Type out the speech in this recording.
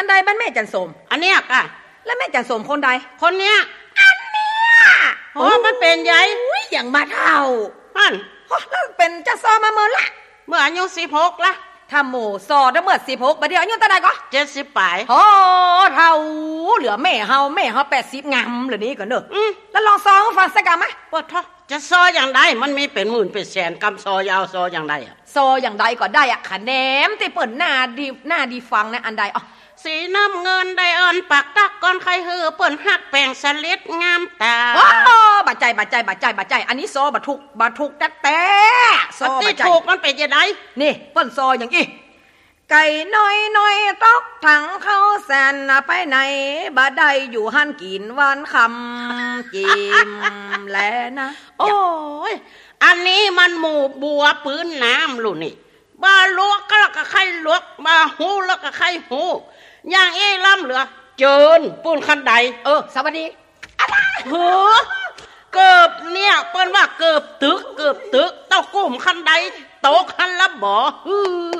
อันใดบ้านแม่จันสมอันเนี้ยกะแล้วแม่จันสมคนใดคนเนี้ยอันเนี้ยโอ้มันเป็นใหญ่อย่างมาเท่ามันแล้วเป็นจะซอมาเมื่อละเมื่ออายุ16ละถ้าหมู่ซอได้เมื่อ16บัดเดี๋ยวอายุเท่าใดก็ 70ปลายโอ้เท่าเหลือแม่เฮา80งามเหลือนี้ก่อนเด้อแล้วลองซอฟังสักกะมั้ยบ่ทอจะซออย่างใดมันมีเป็นหมื่นเป็นแสนกำซอยาวซออย่างใดอ่ะซออย่างใดก็ได้อ่ะคะแนนที่เปิ้นหน้าดีฟังนะอันใดอ๋อสีน้ำเงินได้อ่อนปากตักก่อนใครฮือเปิ้นฮักแป้งสลิดงามตาบาดใจอันนี้ซอบาทุกแต่ซอบาใจถูกมันเป็นจังได๋นี่เปิ้นซออย่างอีไก่น้อยตอกถังเข้าแสนไปไหนบ่ได้อยู่หันกินวันคำจิ้มแลนะโอ้ยอันนี้มันหมู่บัวปืนน้ำลูกนี่บ่ลวกก็แล้วก็ไข่ลวกบ่หูแล้วก็ไข่หูอย่างเอ้ล้ำเหลือเจินปูนคันใดสวัสดีเฮ้อเกือบเนี่ยเปิ้นว่าเกือบตึกเต้ากุ้มคันใดตกคันละบ่